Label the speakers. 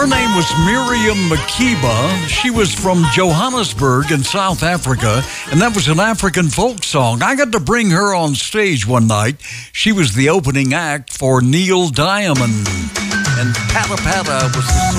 Speaker 1: Her name was Miriam Makeba. She was from Johannesburg in South Africa, and that was an African folk song. I got to bring her on stage one night. She was the opening act for Neil Diamond, and Pata Pata was the song.